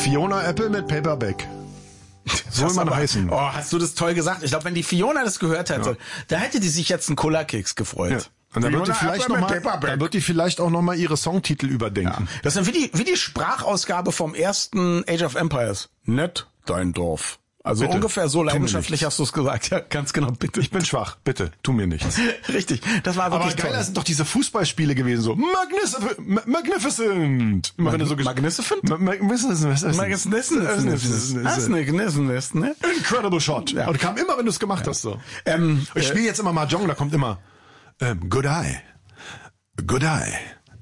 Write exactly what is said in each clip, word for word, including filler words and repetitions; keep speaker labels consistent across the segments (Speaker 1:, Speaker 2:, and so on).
Speaker 1: Fiona Apple mit Paperback. Soll man heißen.
Speaker 2: Oh, hast du das toll gesagt. Ich glaube, wenn die Fiona das gehört hätte,
Speaker 1: Ja.
Speaker 2: da hätte die sich jetzt einen Cola-Keks gefreut.
Speaker 1: Ja. Und dann wird, die vielleicht noch mal, dann wird die vielleicht auch noch mal ihre Songtitel überdenken.
Speaker 2: Ja. Das ist wie die, wie die Sprachausgabe vom ersten Age of Empires. Nett, dein Dorf. Also
Speaker 1: Bitte,
Speaker 2: ungefähr so
Speaker 1: tu mir
Speaker 2: leidenschaftlich
Speaker 1: nichts.
Speaker 2: hast du es gesagt. Ja, ganz genau, bitte.
Speaker 1: Ich bin schwach, bitte, tu mir nichts.
Speaker 2: Richtig, das war wirklich
Speaker 1: Aber geiler
Speaker 2: toll.
Speaker 1: sind doch diese Fußballspiele gewesen, so Magnific- Ma- Magnificent. Immer wenn du so gesch-
Speaker 2: Magnificent?
Speaker 1: Ma- Magnificent.
Speaker 2: Magnificent, ne?
Speaker 1: Incredible Shot.
Speaker 2: Ja.
Speaker 1: Und kam immer, wenn du es gemacht hast, so.
Speaker 2: Ähm,
Speaker 1: Ich spiele jetzt immer Mahjong, da kommt immer ähm, Good Eye. Good Eye.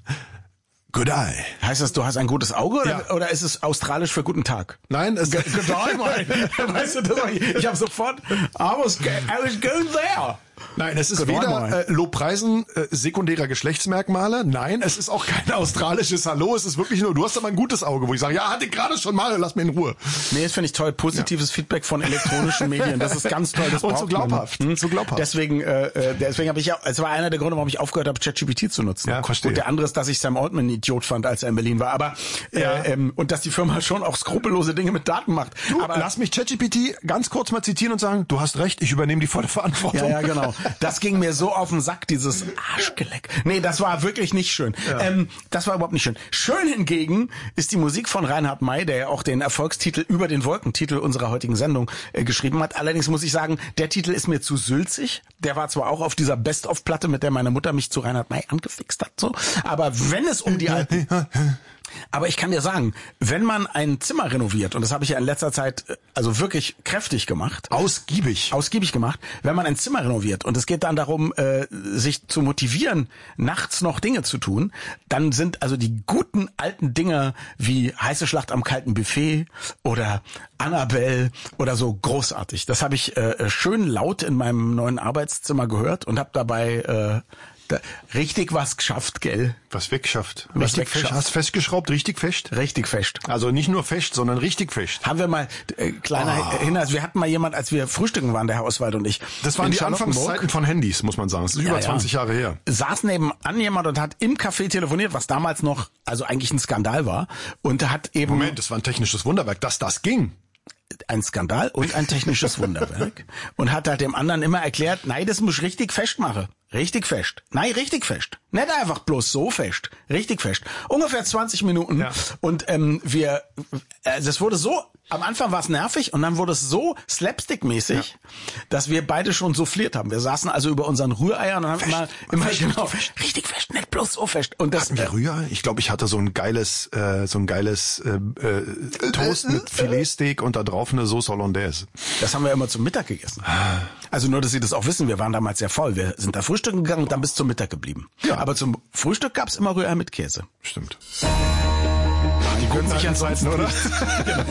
Speaker 1: Good Eye.
Speaker 2: Heißt das, du hast ein gutes Auge oder,
Speaker 1: Ja.
Speaker 2: oder ist es australisch für guten Tag?
Speaker 1: Nein, es
Speaker 2: Good eye, mate. Weißt du, das war, ich habe sofort, I was, I was going there.
Speaker 1: Nein, es ist
Speaker 2: Good eye,
Speaker 1: weder
Speaker 2: mate.
Speaker 1: äh, Lobpreisen äh, sekundärer Geschlechtsmerkmale. Nein, es ist auch kein australisches Hallo. Es ist wirklich nur, du hast aber ein gutes Auge, wo ich sage, ja, hatte ich gerade schon mal, lass mir in Ruhe.
Speaker 2: Nee, das finde ich toll. Positives Feedback von elektronischen Medien. Das ist ganz toll. Das
Speaker 1: Und so
Speaker 2: braucht man.
Speaker 1: glaubhaft.
Speaker 2: Hm?
Speaker 1: So glaubhaft.
Speaker 2: Deswegen, äh, äh, deswegen habe ich ja, es war einer der Gründe, warum ich aufgehört habe, ChatGPT zu nutzen.
Speaker 1: Ja, verstehe.
Speaker 2: Und der andere ist, dass ich Sam Altman ein Idiot fand, als er in Berlin war. Aber äh,
Speaker 1: Ja.
Speaker 2: ähm, und dass die Firma schon auch skrupellose Dinge mit Daten macht.
Speaker 1: Du,
Speaker 2: Aber
Speaker 1: lass mich ChatGPT ganz kurz mal zitieren und sagen, du hast recht, ich übernehme die volle Verantwortung.
Speaker 2: ja, ja, genau. Das ging mir so auf den Sack, dieses Arschgeleck. Nee, das war wirklich nicht schön.
Speaker 1: Ja.
Speaker 2: Ähm, das war überhaupt nicht schön. Schön hingegen ist die Musik von Reinhard May, der ja auch den Erfolgstitel Über den Wolken, Titel unserer heutigen Sendung, äh, geschrieben hat. Allerdings muss ich sagen, der Titel ist mir zu sülzig. Der war zwar auch auf dieser Best-of-Platte, mit der meine Mutter mich zu Reinhard May angefixt hat, so. Aber wenn es um die alten... Aber ich kann dir sagen, wenn man ein Zimmer renoviert, und das habe ich ja in letzter Zeit äh, also wirklich kräftig gemacht,
Speaker 1: Ausgiebig.
Speaker 2: ausgiebig gemacht, wenn man ein Zimmer renoviert und es geht dann darum, äh, sich zu motivieren, nachts noch Dinge zu tun, dann sind also die guten alten Dinge wie Heiße Schlacht am kalten Buffet oder Annabelle oder so großartig. Das habe ich äh, schön laut in meinem neuen Arbeitszimmer gehört und habe dabei äh, da richtig was geschafft, gell?
Speaker 1: Was wegschafft.
Speaker 2: Was
Speaker 1: Richtig
Speaker 2: wegschafft.
Speaker 1: fest. Hast festgeschraubt, richtig fest?
Speaker 2: Richtig fest.
Speaker 1: Also nicht nur fest, sondern richtig fest.
Speaker 2: Haben wir mal, äh, kleiner
Speaker 1: Ah.
Speaker 2: Hinweis, wir hatten mal jemand, als wir frühstücken waren, der Herr Oswald und ich.
Speaker 1: Das waren
Speaker 2: in
Speaker 1: die
Speaker 2: Charlottenburg.
Speaker 1: Anfangszeiten von Handys, muss man sagen. Das ist über
Speaker 2: Ja, ja.
Speaker 1: zwanzig Jahre her.
Speaker 2: Saß nebenan jemand und hat im Café telefoniert, was damals noch, also eigentlich ein Skandal war. Und hat eben
Speaker 1: Moment, das war ein technisches Wunderwerk, dass das ging.
Speaker 2: ein Skandal und ein technisches Wunderwerk. Und hat halt dem anderen immer erklärt, nein, das muss ich richtig fest machen. Richtig fest. Nein, richtig fest. Nicht einfach bloß so fest. Richtig fest. Ungefähr zwanzig Minuten.
Speaker 1: Ja.
Speaker 2: Und ähm, wir, also es wurde so, am Anfang war es nervig und dann wurde es so slapstick-mäßig, dass wir beide schon souffliert haben. Wir saßen also über unsren Rühreiern und haben
Speaker 1: Fest.
Speaker 2: immer, immer
Speaker 1: Fest,
Speaker 2: genau,
Speaker 1: richtig fest.
Speaker 2: richtig fest, nicht bloß so fest. Und das,
Speaker 1: Hatten wir Rührei? Ich glaube, ich hatte so ein geiles, äh, so ein geiles äh, äh, Toast mit Filetsteak und da drauf eine Sauce Hollandaise.
Speaker 2: das haben wir immer zum Mittag gegessen. Also nur, dass Sie das auch wissen, wir waren damals sehr voll. Wir sind da frühstücken gegangen und dann bis zum Mittag geblieben.
Speaker 1: Ja.
Speaker 2: Aber zum Frühstück gab's immer Rührei mit Käse.
Speaker 1: Stimmt.
Speaker 2: Die können sich ja
Speaker 1: Zeiten, oder?